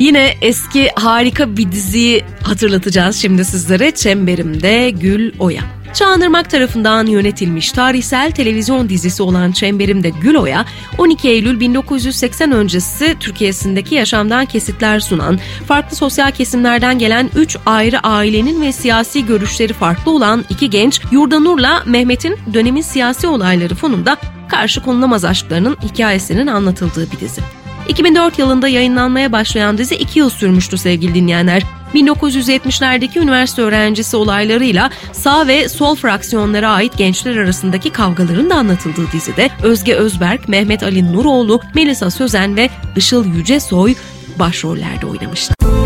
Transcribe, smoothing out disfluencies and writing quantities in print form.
Yine eski harika bir diziyi hatırlatacağız şimdi sizlere. Çemberimde Gül Oya. Çağınırmak tarafından yönetilmiş tarihsel televizyon dizisi olan Çemberimde Gül Oya, 12 Eylül 1980 öncesi Türkiye'sindeki yaşamdan kesitler sunan, farklı sosyal kesimlerden gelen 3 ayrı ailenin ve siyasi görüşleri farklı olan iki genç Yurdanur'la Mehmet'in dönemin siyasi olayları fonunda karşı konulamaz aşklarının hikayesinin anlatıldığı bir dizi. 2004 yılında yayınlanmaya başlayan dizi 2 yıl sürmüştü sevgili dinleyenler. 1970'lerdeki üniversite öğrencisi olaylarıyla sağ ve sol fraksiyonlara ait gençler arasındaki kavgaların da anlatıldığı dizide Özge Özberk, Mehmet Ali Nuroğlu, Melisa Sözen ve Işıl Yücesoy başrollerde oynamıştı.